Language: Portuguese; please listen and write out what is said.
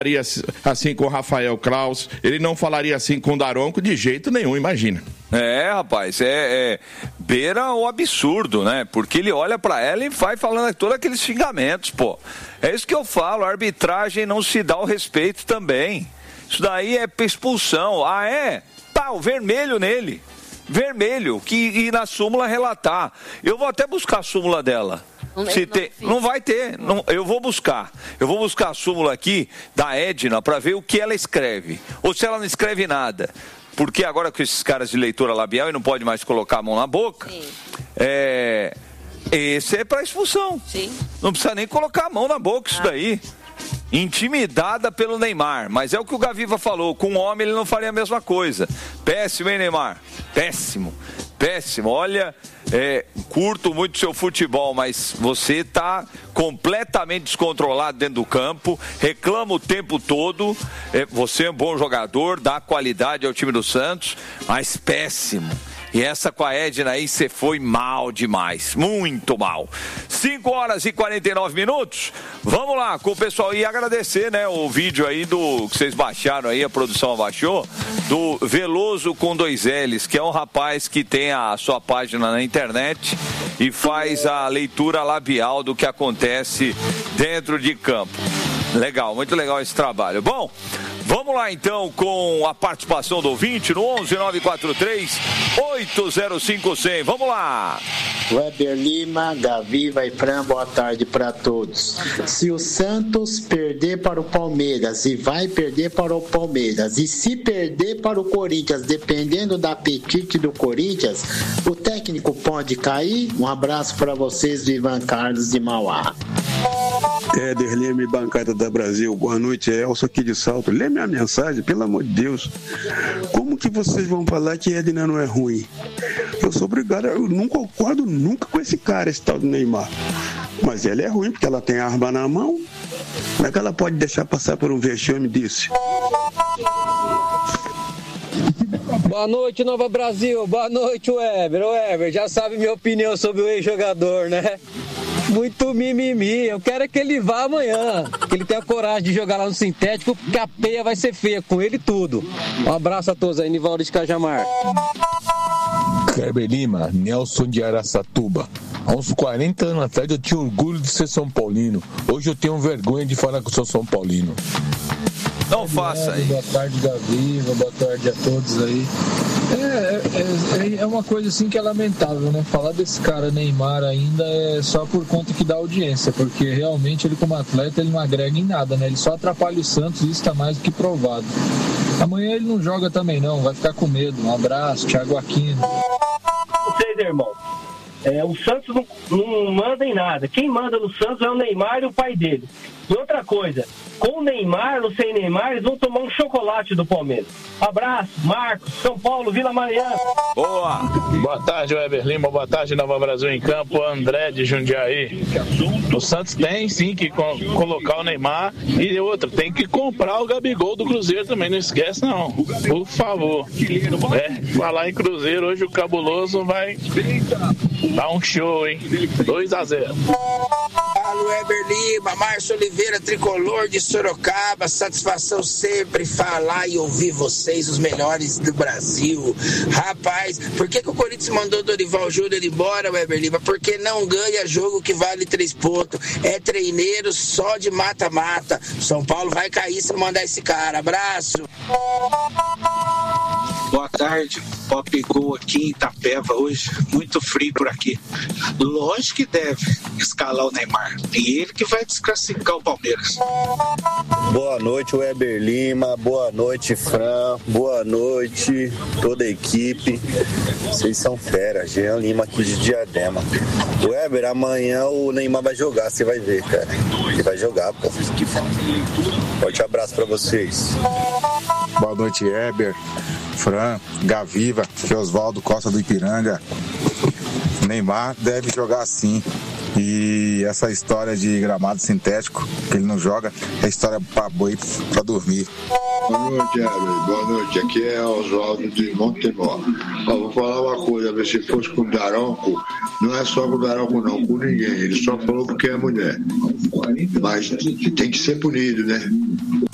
assim com o Rafael Claus, ele não falaria assim com o Daronco de jeito nenhum, imagina. Rapaz, beira o absurdo, né? Porque ele olha pra ela e vai falando todos aqueles xingamentos, pô. É isso que eu falo, a arbitragem não se dá o respeito também. Isso daí é expulsão. Tá, o vermelho nele. Vermelho, que na súmula relatar. Eu vou até buscar a súmula dela. Não vai ter. Eu vou buscar a súmula aqui da Edna para ver o que ela escreve. Ou se ela não escreve nada. Porque agora com esses caras de leitura labial e não pode mais colocar a mão na boca, esse é para expulsão. Sim. Não precisa nem colocar a mão na boca isso daí. Intimidada pelo Neymar. Mas é o que o Gaviva falou. Com o homem ele não faria a mesma coisa. Péssimo, hein, Neymar? Péssimo. Olha, curto muito seu futebol, mas você tá completamente descontrolado dentro do campo, reclama o tempo todo. Você é um bom jogador, dá qualidade ao time do Santos, mas péssimo. E essa com a Edna aí, você foi mal demais, muito mal. 5h49. Vamos lá com o pessoal e agradecer, né, o vídeo aí que vocês baixaram aí, a produção abaixou, do Veloso com 2 L's, que é um rapaz que tem a sua página na internet e faz a leitura labial do que acontece dentro de campo. Legal, muito legal esse trabalho. Bom, vamos lá então com a participação do ouvinte no 11-943-805-100. Vamos lá. Weber Lima, Gaviva e Fran, boa tarde para todos. Se o Santos perder para o Palmeiras, e vai perder para o Palmeiras, e se perder para o Corinthians, dependendo do apetite do Corinthians, o técnico pode cair? Um abraço para vocês do Ivan Carlos de Mauá. Éder Lima, bancada da Brasil, boa noite, Elcio aqui de Salto. Lê minha mensagem, pelo amor de Deus. Como que vocês vão falar que Edna não é ruim? Eu sou obrigado, eu não concordo nunca com esse cara, esse tal do Neymar. Mas ela é ruim porque ela tem a arma na mão. Como é que ela pode deixar passar por um vexame disso? Boa noite, Nova Brasil. Boa noite, Weber. Weber, já sabe minha opinião sobre o ex-jogador, né? Muito mimimi. Eu quero é que ele vá amanhã. Que ele tenha coragem de jogar lá no sintético, porque a peia vai ser feia com ele tudo. Um abraço a todos aí, Nivaldo de Cajamar. Weber Lima, Nelson de Araçatuba. Há uns 40 anos atrás eu tinha orgulho de ser São Paulino. Hoje eu tenho vergonha de falar que eu sou São Paulino. Não faça aí. Boa tarde, Gaviva. Boa tarde a todos aí. É uma coisa assim que é lamentável, né? Falar desse cara Neymar ainda é só por conta que dá audiência, porque realmente ele como atleta ele não agrega em nada, né? Ele só atrapalha o Santos e isso tá mais do que provado. Amanhã ele não joga também não, vai ficar com medo. Um abraço, Thiago Aquino. Vocês, irmão, o Santos não manda em nada. Quem manda no Santos é o Neymar e o pai dele. E outra coisa, com o Neymar ou sem Neymar, eles vão tomar um chocolate do Palmeiras. Abraço, Marcos, São Paulo, Vila Mariana. Boa! Boa tarde, Weber Lima. Boa tarde, Nova Brasil em Campo. André de Jundiaí. O Santos tem sim que colocar o Neymar e outro, tem que comprar o Gabigol do Cruzeiro também, não esquece não, por favor. Falar em Cruzeiro, hoje o Cabuloso vai dar um show, hein? 2-0. Fala, Weber Lima, Márcio Oliveira, tricolor de Sorocaba. Satisfação sempre falar e ouvir vocês, os melhores do Brasil. Rapaz, por que o Corinthians mandou Dorival Júnior embora, Weber Lima? Porque não ganha jogo que vale 3 pontos. É treineiro só de mata-mata. São Paulo vai cair se mandar esse cara. Abraço. Boa tarde, Pop Gol aqui em Itapeva hoje, muito frio por aqui. Lógico que deve escalar o Neymar, e ele que vai desclassificar o Palmeiras. Boa noite, Weber Lima, boa noite, Fran, boa noite, toda a equipe. Vocês são fera, Jean Lima aqui de Diadema. Weber, amanhã o Neymar vai jogar, você vai ver, cara. Ele vai jogar, pô. Forte abraço pra vocês. Boa noite, Weber, Fran, Gaviva, Oswaldo Costa do Ipiranga. Neymar deve jogar sim. E essa história de gramado sintético, que ele não joga, é história pra boi pra dormir. Boa noite, Eber. Boa noite. Aqui é Oswaldo de Montemor. Vou falar uma coisa, se fosse com o Daronco, não é só com o Daronco não, com ninguém. Ele só falou porque é mulher. Mas tem que ser punido, né?